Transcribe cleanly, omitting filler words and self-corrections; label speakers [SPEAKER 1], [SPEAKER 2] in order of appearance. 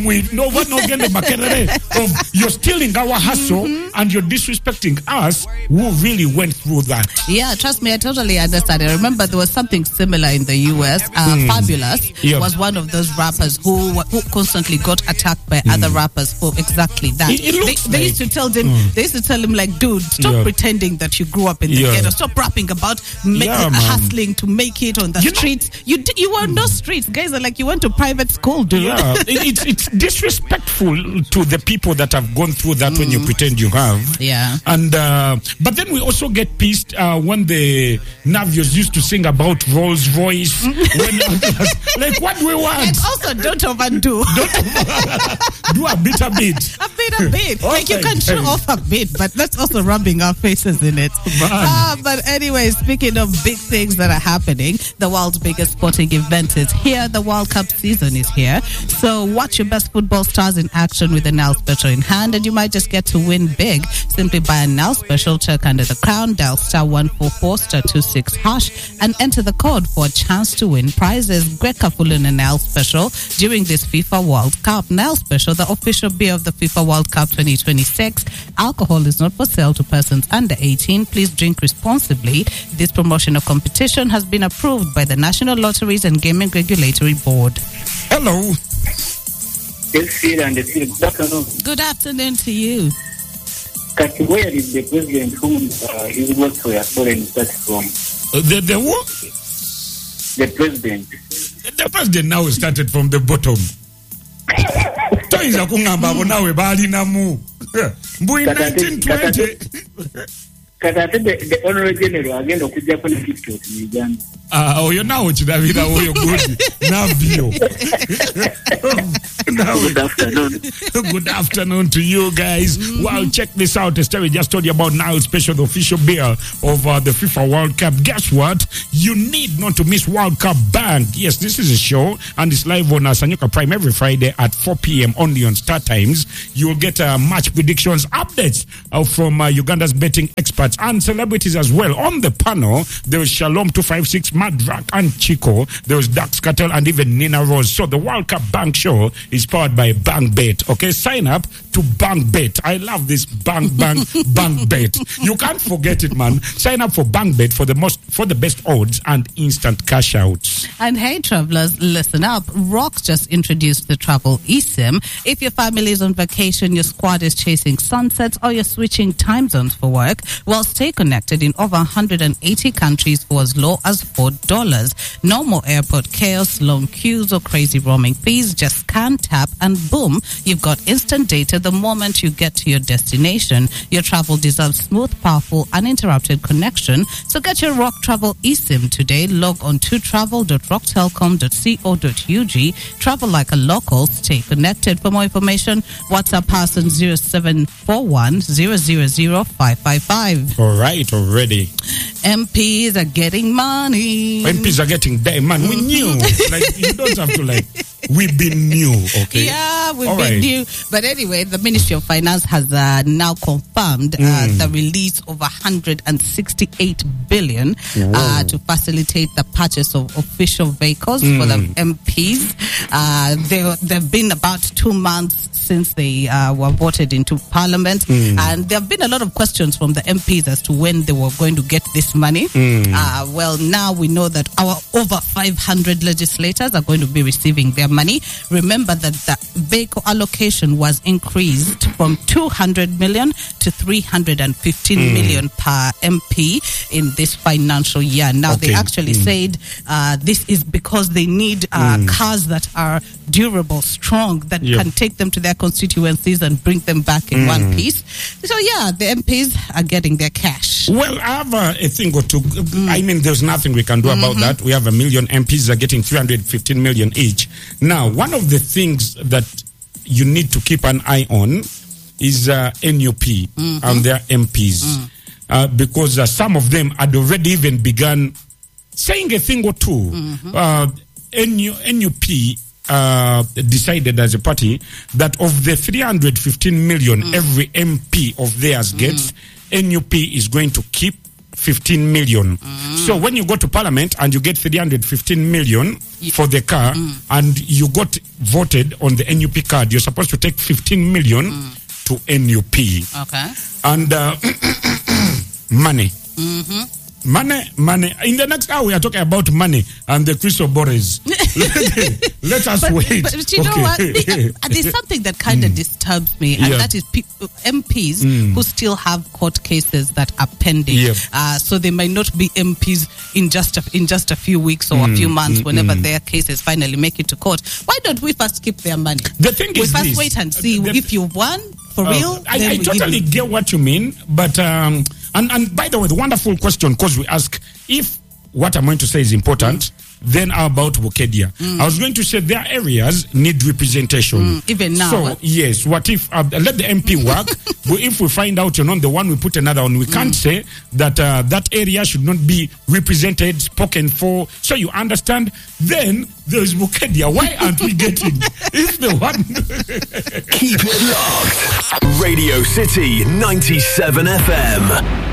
[SPEAKER 1] you're stealing our hustle and you're disrespecting us who really went through that.
[SPEAKER 2] Yeah, trust me, I totally understand. I remember there was something similar in the US. Fabulous was one of those rappers who constantly got attacked by other rappers for exactly that. They used to tell them, like, dude, stop pretending that you grew up in the ghetto. Stop rapping about hustling to make it on the streets. You were no streets. Guys are like, you went to private school, dude.
[SPEAKER 1] Yeah, it's disrespectful to the people that have gone through that when you pretend you have.
[SPEAKER 2] Yeah.
[SPEAKER 1] And but then we also get pissed when the Navios used to sing about Rolls Royce. Like, what do we want?
[SPEAKER 2] And also, don't overdo.
[SPEAKER 1] Do a bit.
[SPEAKER 2] A bit. Like, you can show off a bit, but that's also rubbing our faces in it. But anyway, speaking of big things that are happening, the world's biggest sporting event is here. The World Cup season is here. So watch your best football stars in action with a Now Special in hand, and you might just get to win big. Simply buy a Now Special, check under the crown, dial *144*26# and enter the code for a chance to win prizes. Get careful in a Now Special during this FIFA World Cup. Now Special, the official beer of the FIFA World Cup 2026. Alcohol is not for sale to persons under 18. Please drink responsibly. This promotional competition has been approved by the National Lotteries and Gaming Regulatory Board.
[SPEAKER 1] Hello.
[SPEAKER 3] Good afternoon.
[SPEAKER 2] Good afternoon to you.
[SPEAKER 3] Where is the president whom he works for a foreign platform?
[SPEAKER 1] The what?
[SPEAKER 3] The president.
[SPEAKER 1] The president now started from the bottom. Toiza kungamba nawe bali namu. Mbu 1920.
[SPEAKER 3] The honorary general again okujja ko TikTok in Uganda.
[SPEAKER 1] Oyo nawo kirabira oyo good. Navio.
[SPEAKER 3] Good afternoon.
[SPEAKER 1] Good afternoon to you guys. Well, check this out. Estelle just told you about Now Special, the official beer of the FIFA World Cup. Guess what? You need not to miss World Cup Bang. Yes, this is a show and it's live on Sanyuka Prime every Friday at 4 p.m. only on Star Times. You will get match predictions, updates from Uganda's betting experts and celebrities as well. On the panel, there was Shalom 256, Madrak and Chico. There was Dax Cartel and even Nina Rose. So the World Cup Bang show is powered by Bang Bet. Okay, sign up to Bang Bet. I love this Bang Bet. You can't forget it, man. Sign up for Bang Bet for the best odds and instant cash outs.
[SPEAKER 2] And hey, travelers, listen up. Rock just introduced the travel eSIM. If your family is on vacation, your squad is chasing sunsets, or you're switching time zones for work, well, stay connected in over 180 countries for as low as $4. No more airport chaos, long queues, or crazy roaming fees. Just scan, tap, and boom, you've got instant data the moment you get to your destination. Your travel deserves smooth, powerful, uninterrupted connection. So get your Rock Travel eSIM today. Log on to travel.rocktelcom.co.ug. Travel like a local. Stay connected. For more information, WhatsApp us on 0741 000 555.
[SPEAKER 1] All right, already.
[SPEAKER 2] MPs are getting money.
[SPEAKER 1] MPs are getting man. We knew. Like, you don't have to we've been new, okay?
[SPEAKER 2] Yeah, we've been new. But anyway, the Ministry of Finance has now confirmed the release of 168 billion to facilitate the purchase of official vehicles for the MPs. They've been about 2 months since they were voted into Parliament, and there have been a lot of questions from the MPs as to when they were going to get this money. Well, now we know that our over 500 legislators are going to be receiving their money. Remember that the vehicle allocation was increased from 200 million to 315 million per MP in this financial year. Now, they actually said this is because they need cars that are durable, strong, that can take them to their constituencies and bring them back in one piece. So, yeah, the MPs are getting their cash.
[SPEAKER 1] Well, I have a thing or two. I mean, there's nothing we can do about that. We have 1 million MPs are getting 315 million each. Now, one of the things that you need to keep an eye on is NUP and their MPs. Because some of them had already even begun saying a thing or two. NUP decided as a party that of the 315 million every MP of theirs gets, NUP is going to keep 15 million. So when you go to Parliament and you get 315 million for the car and you got voted on the NUP card, you're supposed to take 15 million to NUP.
[SPEAKER 2] Okay.
[SPEAKER 1] And money. Money. In the next hour, we are talking about money and the Crystal Boris. Let us wait.
[SPEAKER 2] But you know what? There's something that kind of disturbs me, and that is MPs who still have court cases that are pending. So they might not be MPs in just a few weeks or a few months whenever their cases finally make it to court. Why don't we first keep their money?
[SPEAKER 1] The thing is,
[SPEAKER 2] we first wait and see if you won for real.
[SPEAKER 1] I totally get what you mean, but and by the way, the wonderful question, because we ask if what I'm going to say is important, then how about Wokedia? I was going to say their areas need representation.
[SPEAKER 2] Even now.
[SPEAKER 1] So, yes, what if, let the MP work, but if we find out you're not the one, we put another one. We can't say that that area should not be represented, spoken for. So you understand? Then there's Wokedia. Why aren't we getting? If the one...
[SPEAKER 4] Keep it locked. Radio City 97 FM.